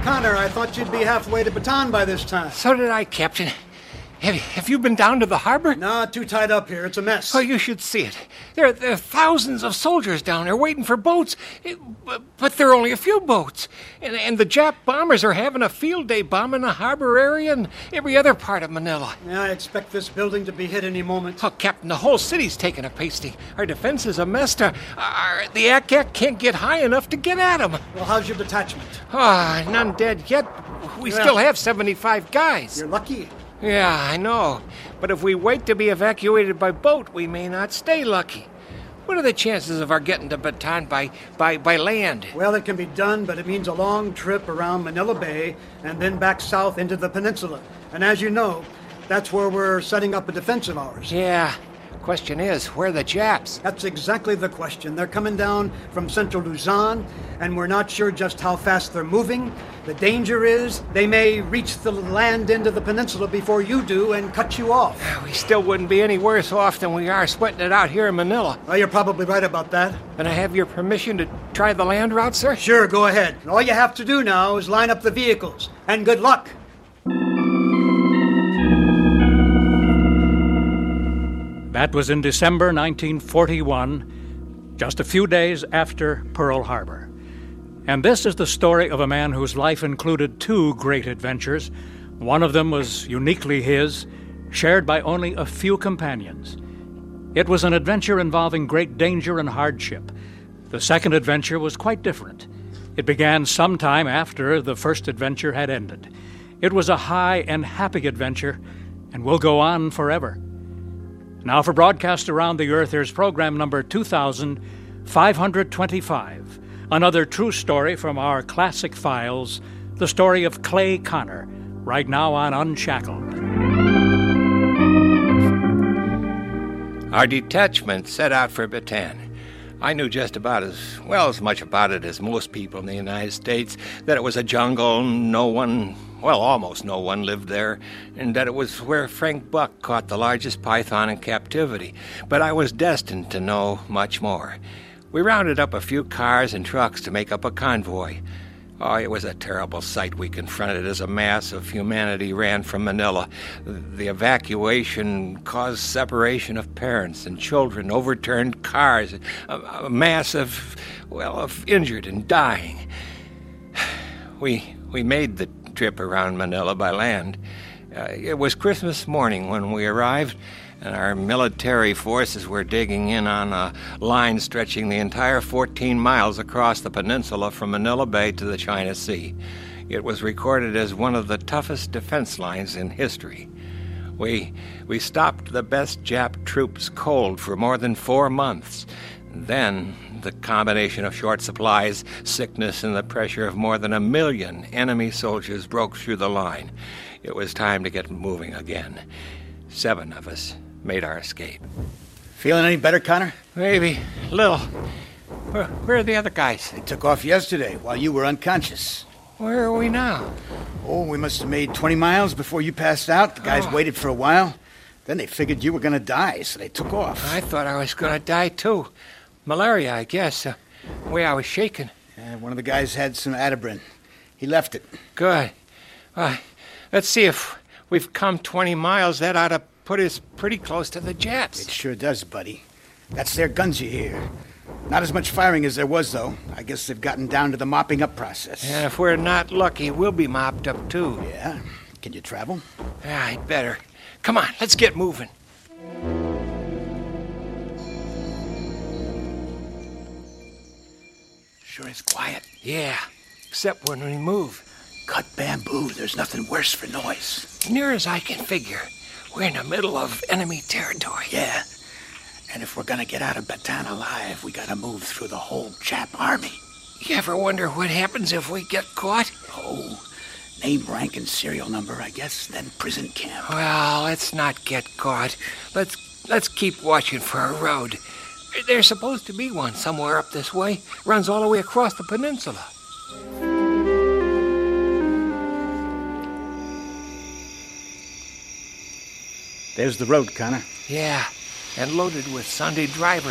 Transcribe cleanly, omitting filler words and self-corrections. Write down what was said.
Connor, I thought you'd be halfway to Bataan by this time. So did I, Captain. Have you been down to the harbor? No, too tied up here. It's a mess. Oh, you should see it. There are thousands of soldiers down there waiting for boats, but there are only a few boats. And the Jap bombers are having a field day bombing the harbor area and every other part of Manila. Yeah, I expect this building to be hit any moment. Oh, Captain, the whole city's taking a pasting. Our defense is a mess. The Ack can't get high enough to get at them. Well, how's your detachment? None dead yet. We still have 75 guys. You're lucky. Yeah, I know. But if we wait to be evacuated by boat, we may not stay lucky. What are the chances of our getting to Bataan by land? Well, it can be done, but it means a long trip around Manila Bay and then back south into the peninsula. And as you know, that's where we're setting up a defense of ours. Yeah. Question is, where are the Japs? That's exactly the question. They're coming down from central Luzon, and we're not sure just how fast they're moving. The danger is they may reach the land into the peninsula before you do and cut you off. We still wouldn't be any worse off than we are sweating it out here in Manila. Well, you're probably right about that. And I have your permission to try the land route, sir? Sure, go ahead. And all you have to do now is line up the vehicles. And good luck. That was in December 1941, just a few days after Pearl Harbor. And this is the story of a man whose life included two great adventures. One of them was uniquely his, shared by only a few companions. It was an adventure involving great danger and hardship. The second adventure was quite different. It began sometime after the first adventure had ended. It was a high and happy adventure, and will go on forever. Now for broadcast around the earth, here's program number 2525, another true story from our classic files, the story of Clay Connor, right now on Unshackled. Our detachment set out for Bataan. I knew just about as much about it as most people in the United States, that it was a jungle, almost no one lived there, and that it was where Frank Buck caught the largest python in captivity. But I was destined to know much more. We rounded up a few cars and trucks to make up a convoy. Oh, it was a terrible sight we confronted as a mass of humanity ran from Manila. The evacuation caused separation of parents and children, overturned cars, a mass of injured and dying. We made the trip around Manila by land. It was Christmas morning when we arrived, and our military forces were digging in on a line stretching the entire 14 miles across the peninsula from Manila Bay to the China Sea. It was recorded as one of the toughest defense lines in history. We stopped the best Jap troops cold for more than 4 months. Then the combination of short supplies, sickness, and the pressure of more than 1 million enemy soldiers broke through the line. It was time to get moving again. 7 of us made our escape. Feeling any better, Connor? Maybe. Little. Where are the other guys? They took off yesterday while you were unconscious. Where are we now? Oh, we must have made 20 miles before you passed out. The guys waited for a while. Then they figured you were going to die, so they took off. I thought I was going to die, too. Malaria, I guess. The way I was shaking. One of the guys had some Atabrin. He left it. Good. Let's see if we've come 20 miles. That ought to put us pretty close to the Japs. It sure does, buddy. That's their guns you hear. Not as much firing as there was, though. I guess they've gotten down to the mopping up process. And if we're not lucky, we'll be mopped up, too. Yeah? Can you travel? Yeah, I'd better. Come on, let's get moving. Sure is quiet. Yeah, except when we move. Cut bamboo. There's nothing worse for noise. Near as I can figure, we're in the middle of enemy territory. Yeah. And if we're gonna get out of Bataan alive, we gotta move through the whole Jap army. You ever wonder what happens if we get caught? Oh, name, rank, and serial number, I guess, then prison camp. Well, let's not get caught. Let's keep watching for a road. There's supposed to be one somewhere up this way. Runs all the way across the peninsula. There's the road, Connor. Yeah, and loaded with Sunday drivers.